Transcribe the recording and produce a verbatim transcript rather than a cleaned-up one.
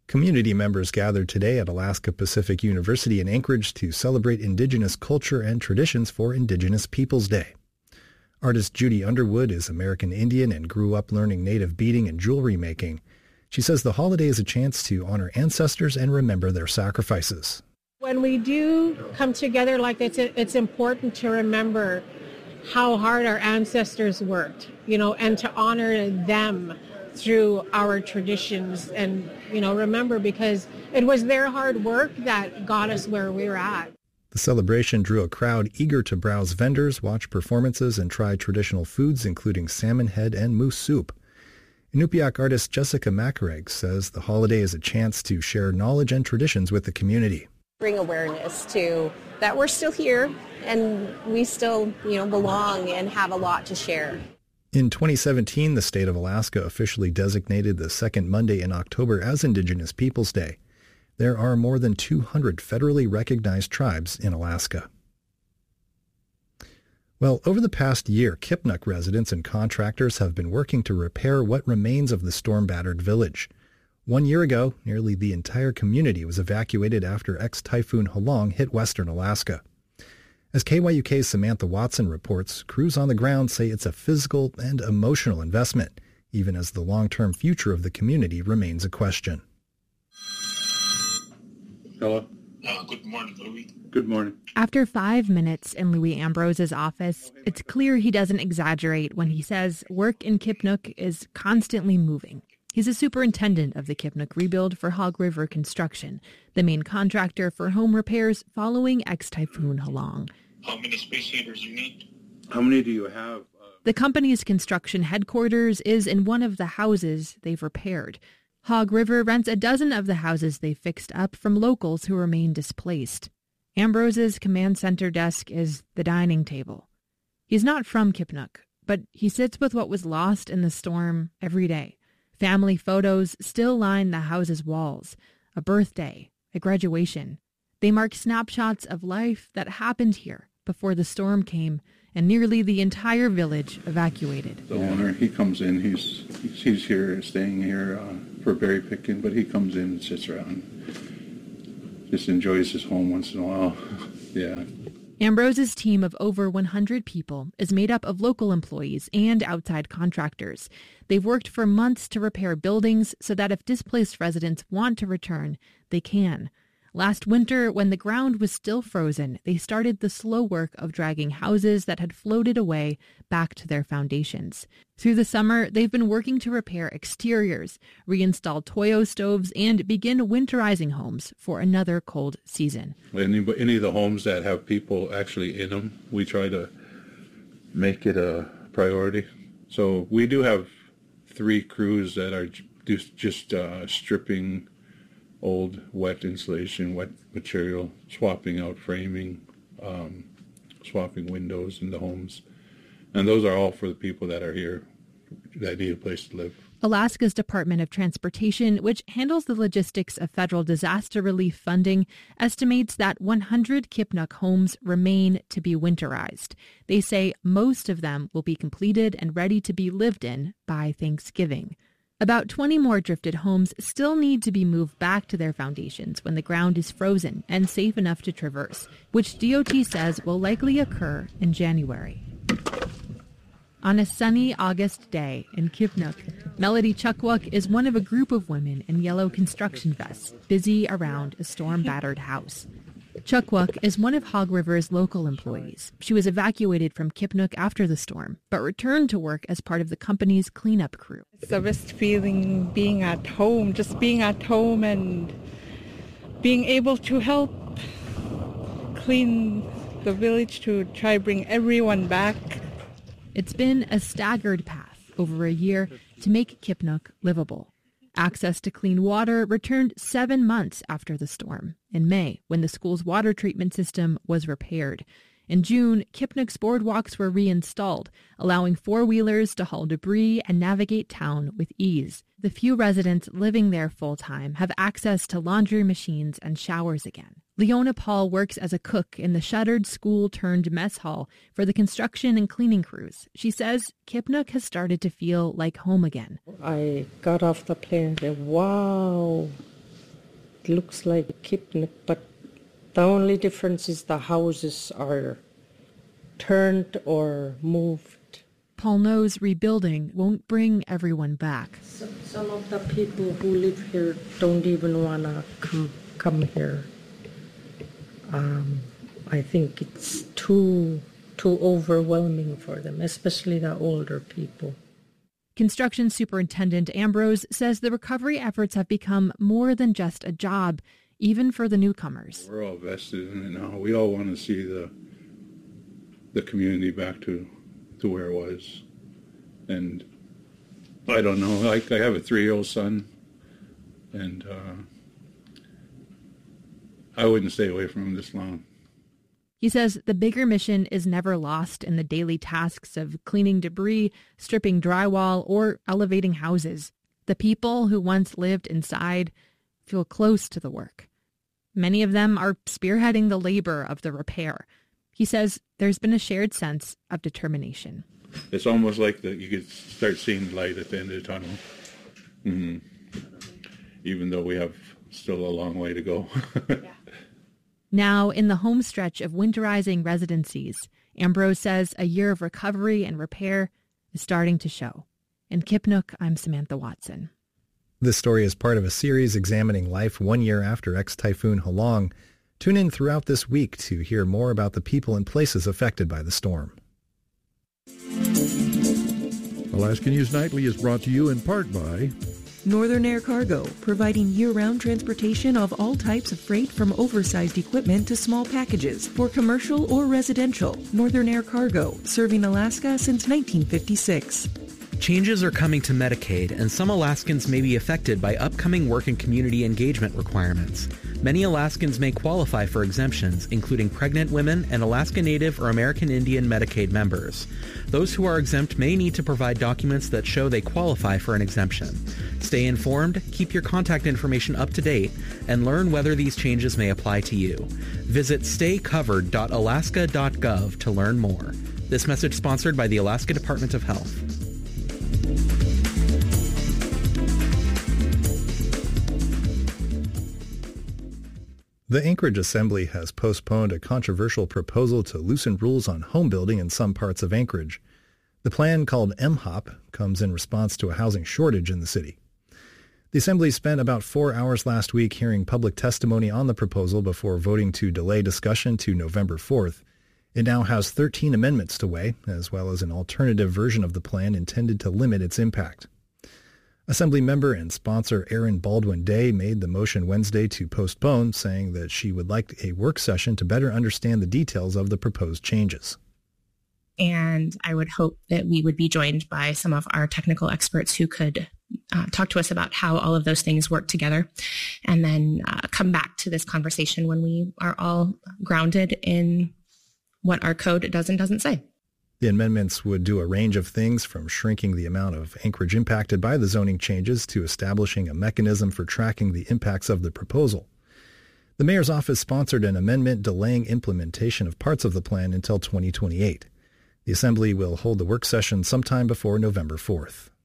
Community members gathered today at Alaska Pacific University in Anchorage to celebrate Indigenous culture and traditions for Indigenous Peoples Day. Artist Judy Underwood is American Indian and grew up learning native beading and jewelry making. She says the holiday is a chance to honor ancestors and remember their sacrifices. When we do come together like this, it's important to remember how hard our ancestors worked, you know, and to honor them through our traditions and, you know, remember because it was their hard work that got us where we're at. The celebration drew a crowd eager to browse vendors, watch performances, and try traditional foods, including salmon head and moose soup. Inupiaq artist Jessica Macareg says the holiday is a chance to share knowledge and traditions with the community. Bring awareness to that we're still here and we still, you know, belong and have a lot to share. In twenty seventeen, the state of Alaska officially designated the second Monday in October as Indigenous Peoples Day. There are more than two hundred federally recognized tribes in Alaska. Well, over the past year, Kipnuk residents and contractors have been working to repair what remains of the storm-battered village. One year ago, nearly the entire community was evacuated after ex-typhoon Halong hit western Alaska. As K Y U K's Samantha Watson reports, crews on the ground say it's a physical and emotional investment, even as the long-term future of the community remains a question. Hello. Uh, good morning, Louis. Good morning. After five minutes in Louis Ambrose's office, it's clear he doesn't exaggerate when he says work in Kipnuk is constantly moving. He's a superintendent of the Kipnuk rebuild for Hog River Construction, the main contractor for home repairs following ex-typhoon Halong. How many space heaters you need? How many do you have? Uh... The company's construction headquarters is in one of the houses they've repaired. Hog River rents a dozen of the houses they fixed up from locals who remain displaced. Ambrose's command center desk is the dining table. He's not from Kipnuk, but he sits with what was lost in the storm every day. Family photos still line the house's walls. A birthday, a graduation. They mark snapshots of life that happened here before the storm came and nearly the entire village evacuated. The owner, he comes in, he's he's here, staying here uh, for berry picking, but he comes in and sits around, just enjoys his home once in a while. Yeah. Ambrose's team of over one hundred people is made up of local employees and outside contractors. They've worked for months to repair buildings so that if displaced residents want to return, they can. Last winter, when the ground was still frozen, they started the slow work of dragging houses that had floated away back to their foundations. Through the summer, they've been working to repair exteriors, reinstall Toyo stoves, and begin winterizing homes for another cold season. Any, any of the homes that have people actually in them, we try to make it a priority. So we do have three crews that are just, just uh, stripping old wet insulation, wet material, swapping out framing, um, swapping windows in the homes. And those are all for the people that are here that need a place to live. Alaska's Department of Transportation, which handles the logistics of federal disaster relief funding, estimates that one hundred Kipnuk homes remain to be winterized. They say most of them will be completed and ready to be lived in by Thanksgiving. About twenty more drifted homes still need to be moved back to their foundations when the ground is frozen and safe enough to traverse, which D O T says will likely occur in January. On a sunny August day in Kipnuk, Melody Chukwuk is one of a group of women in yellow construction vests busy around a storm-battered house. Chukwuk is one of Hog River's local employees. She was evacuated from Kipnuk after the storm, but returned to work as part of the company's cleanup crew. It's the best feeling being at home, just being at home and being able to help clean the village to try bring everyone back. It's been a staggered path over a year to make Kipnuk livable. Access to clean water returned seven months after the storm, in May, when the school's water treatment system was repaired. In June, Kipnuk's boardwalks were reinstalled, allowing four-wheelers to haul debris and navigate town with ease. The few residents living there full-time have access to laundry machines and showers again. Leona Paul works as a cook in the shuttered school-turned-mess hall for the construction and cleaning crews. She says Kipnuk has started to feel like home again. I got off the plane and said, wow, It looks like Kipnuk, but the only difference is the houses are turned or moved. Paul knows rebuilding won't bring everyone back. Some, some of the people who live here don't even want to come, come here. Um, I think it's too, too overwhelming for them, especially the older people. Construction Superintendent Ambrose says the recovery efforts have become more than just a job, even for the newcomers. We're all vested in it now. We all want to see the the community back to, to where it was. And I don't know, like I have a three-year-old son, and uh, I wouldn't stay away from him this long. He says the bigger mission is never lost in the daily tasks of cleaning debris, stripping drywall, or elevating houses. The people who once lived inside feel close to the work. Many of them are spearheading the labor of the repair. He says there's been a shared sense of determination. It's almost like the, you could start seeing light at the end of the tunnel, mm-hmm. even though we have still a long way to go. Yeah. Now, in the home stretch of winterizing residencies, Ambrose says a year of recovery and repair is starting to show. In Kipnuk, I'm Samantha Watson. This story is part of a series examining life one year after ex-typhoon Halong. Tune in throughout this week to hear more about the people and places affected by the storm. Alaska News Nightly is brought to you in part by Northern Air Cargo, providing year-round transportation of all types of freight from oversized equipment to small packages for commercial or residential. Northern Air Cargo, serving Alaska since nineteen fifty-six. Changes are coming to Medicaid, and some Alaskans may be affected by upcoming work and community engagement requirements. Many Alaskans may qualify for exemptions, including pregnant women and Alaska Native or American Indian Medicaid members. Those who are exempt may need to provide documents that show they qualify for an exemption. Stay informed, keep your contact information up to date, and learn whether these changes may apply to you. Visit stay covered dot alaska dot gov to learn more. This message sponsored by the Alaska Department of Health. The Anchorage Assembly has postponed a controversial proposal to loosen rules on home building in some parts of Anchorage. The plan, called M HOP, comes in response to a housing shortage in the city. The Assembly spent about four hours last week hearing public testimony on the proposal before voting to delay discussion to November fourth. It now has thirteen amendments to weigh, as well as an alternative version of the plan intended to limit its impact. Assembly member and sponsor Erin Baldwin Day made the motion Wednesday to postpone, saying that she would like a work session to better understand the details of the proposed changes. And I would hope that we would be joined by some of our technical experts who could uh, talk to us about how all of those things work together, and then uh, come back to this conversation when we are all grounded in what our code does and doesn't say. The amendments would do a range of things, from shrinking the amount of Anchorage impacted by the zoning changes to establishing a mechanism for tracking the impacts of the proposal. The mayor's office sponsored an amendment delaying implementation of parts of the plan until twenty twenty-eight. The Assembly will hold the work session sometime before November fourth.